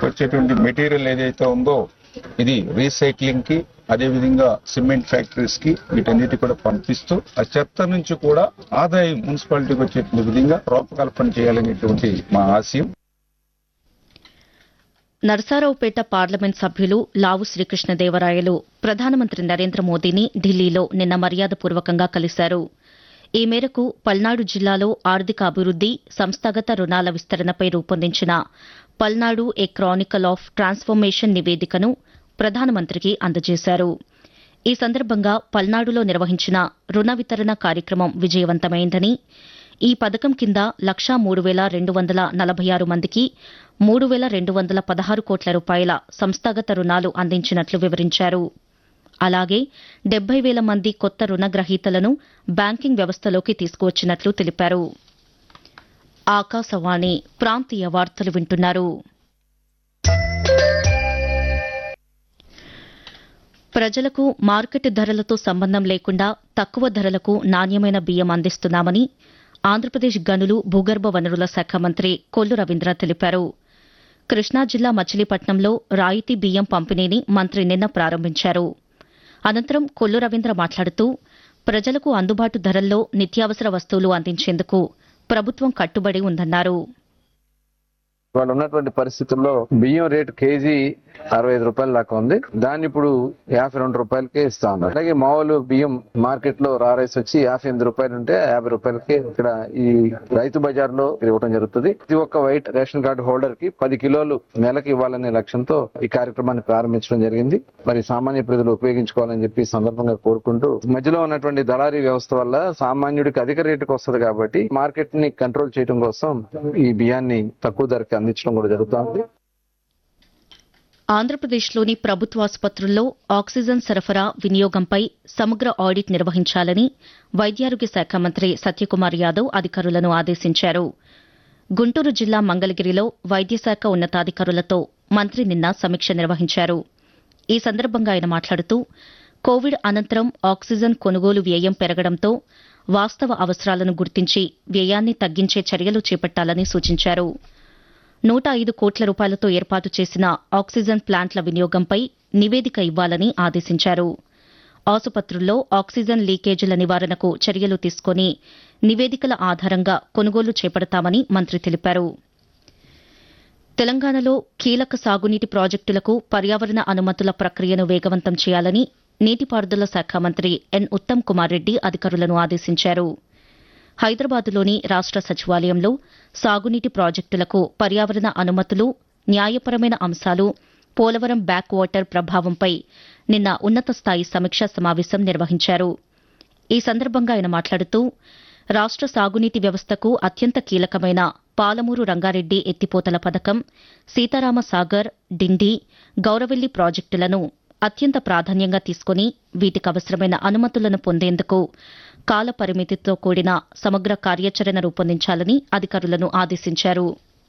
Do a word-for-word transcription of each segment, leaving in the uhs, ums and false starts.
వచ్చేటువంటి మెటీరియల్ ఏదైతే ఉందో ఇది రీసైక్లింగ్ కి అదేవిధంగా సిమెంట్ ఫ్యాక్టరీస్ కి వీటన్నిటి కూడా పంపిస్తూ ఆ చెత్త నుంచి కూడా ఆదాయం మున్సిపాలిటీకి వచ్చేటువంటి విధంగా రూపకల్పన చేయాలనేటువంటి మా ఆశయం. నరసారావుపేట పార్లమెంట్ సభ్యులు లావు శ్రీకృష్ణదేవరాయలు ప్రధానమంత్రి నరేంద్ర మోదీని ఢిల్లీలో నిన్న మర్యాదపూర్వకంగా కలిశారు. ఈ మేరకు పల్నాడు జిల్లాలో ఆర్థిక అభివృద్ది, సంస్థాగత రుణాల విస్తరణపై రూపొందించిన పల్నాడు ఏ క్రానికల్ ఆఫ్ ట్రాన్స్ఫర్మేషన్ నివేదికను ప్రధానమంత్రికి అందజేశారు. ఈ సందర్భంగా పల్నాడులో నిర్వహించిన రుణ వితరణ కార్యక్రమం విజయవంతమైందని, ఈ పథకం కింద లక్షా మూడు వేల రెండు వందల నలభై ఆరు మందికి మూడు వేల రెండు వందల పదహారు కోట్ల రూపాయల సంస్థాగత రుణాలు అందించినట్లు వివరించారు. అలాగే డెబ్బై వేల మంది కొత్త రుణగ్రహీతలను బ్యాంకింగ్ వ్యవస్థలోకి తీసుకువచ్చినట్లు తెలిపారు. ఆకాశవాణి ప్రాంతీయ వార్తలు వింటున్నారు. ప్రజలకు మార్కెట్ ధరలతో సంబంధం లేకుండా తక్కువ ధరలకు నాణ్యమైన బియ్యం అందిస్తున్నామని ఆంధ్రప్రదేశ్ గనులు, భూగర్భ వనరుల శాఖ మంత్రి కొల్లు రవీంద్ర తెలిపారు. కృష్ణా జిల్లా మచిలీపట్నంలో రాయితీ బియ్యం పంపిణీని మంత్రి నిన్న ప్రారంభించారు. అనంతరం కొల్లు రవీంద్ర మాట్లాడుతూ ప్రజలకు అందుబాటు ధరల్లో నిత్యావసర వస్తువులు అందించేందుకు ప్రభుత్వం కట్టుబడి ఉందన్నారు. వాళ్ళు ఉన్నటువంటి పరిస్థితుల్లో బియ్యం రేటు కేజీ అరవై ఐదు రూపాయల దాకా ఉంది. దాన్ని ఇప్పుడు యాభై రెండు రూపాయలకే ఇస్తా ఉన్నారు. అలాగే మామూలు బియ్యం మార్కెట్ లో రా రైస్ వచ్చి యాభై ఎనిమిది రూపాయలు ఉంటే యాభై రూపాయలకే ఇక్కడ ఈ రైతు బజార్ లో ఇవ్వడం జరుగుతుంది. ప్రతి ఒక్క వైట్ రేషన్ కార్డు హోల్డర్ కి పది కిలోలు నెలకి ఇవ్వాలనే లక్ష్యంతో ఈ కార్యక్రమాన్ని ప్రారంభించడం జరిగింది. మరి సామాన్య ప్రజలు ఉపయోగించుకోవాలని చెప్పి సందర్భంగా కోరుకుంటూ, మధ్యలో ఉన్నటువంటి దళారీ వ్యవస్థ వల్ల సామాన్యుడికి అధిక రేటుకు వస్తుంది కాబట్టి మార్కెట్ ని కంట్రోల్ చేయడం కోసం ఈ బియ్యాన్ని తక్కువ ధరకి అందించడం కూడా జరుగుతుంది. ఆంధ్రప్రదేశ్లోని ప్రభుత్వ ఆసుపత్రుల్లో ఆక్సిజన్ సరఫరా, వినియోగంపై సమగ్ర ఆడిట్ నిర్వహించాలని వైద్యారోగ్య శాఖ మంత్రి సత్యకుమార్ యాదవ్ అధికారులను ఆదేశించారు. గుంటూరు జిల్లా మంగళగిరిలో వైద్యశాఖ ఉన్నతాధికారులతో మంత్రి నిన్న సమీక్ష నిర్వహించారు. ఈ సందర్భంగా ఆయన మాట్లాడుతూ కోవిడ్ అనంతరం ఆక్సిజన్ కొనుగోలు వ్యయం పెరగడంతో వాస్తవ అవసరాలను గుర్తించి వ్యయాన్ని తగ్గించే చర్యలు చేపట్టాలని సూచించారు. నూట ఐదు కోట్ల రూపాయలతో ఏర్పాటు చేసిన ఆక్సిజన్ ప్లాంట్ల వినియోగంపై నివేదిక ఇవ్వాలని ఆదేశించారు. ఆసుపత్రుల్లో ఆక్సిజన్ లీకేజీల నివారణకు చర్యలు తీసుకుని నివేదికల ఆధారంగా కొనుగోలు చేపడతామని మంత్రి తెలిపారు. తెలంగాణలో కీలక సాగునీటి ప్రాజెక్టులకు పర్యావరణ అనుమతుల ప్రక్రియను వేగవంతం చేయాలని నీటిపారుదల శాఖ మంత్రి ఎన్ ఉత్తమ్ కుమార్ రెడ్డి అధికారులను ఆదేశించారు. హైదరాబాద్లోని రాష్ట సచివాలయంలో సాగునీటి ప్రాజెక్టులకు పర్యావరణ అనుమతులు, న్యాయపరమైన అంశాలు, పోలవరం బ్యాక్ వాటర్ ప్రభావంపై నిన్న ఉన్నత స్థాయి సమీక్షా సమావేశం నిర్వహించారు. ఈ సందర్భంగా ఆయన మాట్లాడుతూ రాష్ట సాగునీటి వ్యవస్థకు అత్యంత కీలకమైన పాలమూరు రంగారెడ్డి ఎత్తిపోతల పథకం, సీతారామ సాగర్, డిండి, గౌరవెల్లి ప్రాజెక్టులను అత్యంత ప్రాధాన్యంగా తీసుకుని వీటికవసరమైన అనుమతులను పొందేందుకు కాల పరిమితితో కూడిన సమగ్ర కార్యాచరణ రూపొందించాలని అధికారులను ఆదేశించారు.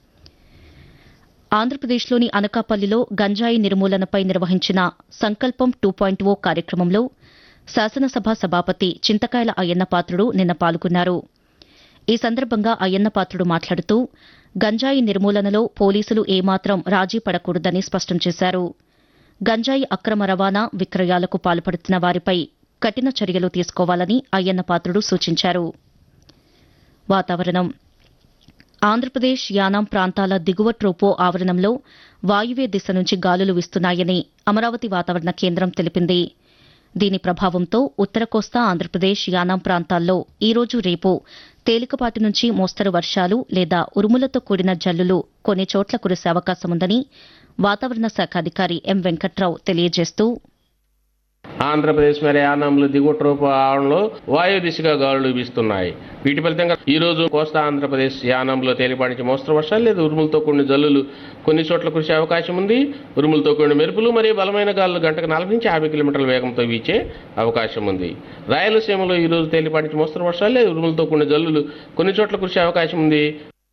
ఆంధ్రప్రదేశ్లోని అనకాపల్లిలో గంజాయి నిర్మూలనపై నిర్వహించిన సంకల్పం టూ పాయింట్ ఓ కార్యక్రమంలో శాసనసభ సభాపతి చింతకాయల అయ్యన్నపాత్రుడు నిన్న పాల్గొన్నారు. ఈ సందర్భంగా అయ్యన్నపాత్రుడు మాట్లాడుతూ గంజాయి నిర్మూలనలో పోలీసులు ఏమాత్రం రాజీ పడకూడదని స్పష్టం చేశారు. గంజాయి అక్రమ రవాణా, విక్రయాలకు పాల్పడుతున్న వారిపై కఠిన చర్యలు తీసుకోవాలని అయ్యన్నపాత్రుడు సూచించారు. వాతావరణం. ఆంధ్రప్రదేశ్, యానాం ప్రాంతాల దిగువ ట్రోపో ఆవరణంలో వాయువ్య దిశ నుంచి గాలులు వీస్తున్నాయని అమరావతి వాతావరణ కేంద్రం తెలిపింది. దీని ప్రభావంతో ఉత్తర కోస్తా ఆంధ్రప్రదేశ్, యానాం ప్రాంతాల్లో ఈ రోజు, రేపు తేలికపాటి నుంచి మోస్తరు వర్షాలు లేదా ఉరుములతో కూడిన జల్లులు కొన్ని చోట్ల కురిసే అవకాశముందని వాతావరణ శాఖ అధికారి ఎం వెంకట్రావు తెలియజేస్తూ, ఆంధ్రప్రదేశ్ మరి యానాంలో దిగువ ట్రోపో ఆవరణలో వాయు దిశగా గాలులు వీస్తున్నాయి. వీటి ఫలితంగా ఈ రోజు కోస్తా ఆంధ్రప్రదేశ్, యానాంలో తేలిపాటి నుంచి మోస్తరు వర్షాలు లేదా ఉరుములతో కూడిన జల్లులు కొన్ని చోట్ల కురిసే అవకాశం ఉంది. ఉరుములతో కూడిన మెరుపులు మరియు బలమైన గాలులు గంటకు నలభై నుంచి యాభై కిలోమీటర్ల వేగంతో వీచే అవకాశం ఉంది. రాయలసీమలో ఈ రోజు తేలిపాటి నుంచి మోస్తరు వర్షాలు లేదా ఉరుములతో కూడిన జల్లులు కొన్ని చోట్ల కురిసే అవకాశం ఉంది.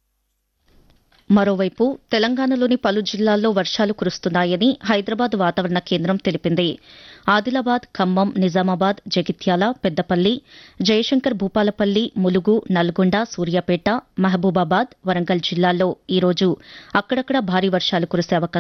మరోవైపు తెలంగాణలోని పలు జిల్లాల్లో వర్షాలు కురుస్తున్నాయని హైదరాబాద్ వాతావరణ కేంద్రం తెలిపింది. ఆదిలాబాద్, ఖమ్మం, నిజామాబాద్, జగిత్యాల, పెద్దపల్లి, జయశంకర్ భూపాలపల్లి, ములుగు, నల్గొండ, సూర్యాపేట, మహబూబాబాద్, వరంగల్ జిల్లాల్లో ఈ రోజు అక్కడక్కడ భారీ వర్షాలు కురిసే అవకాశం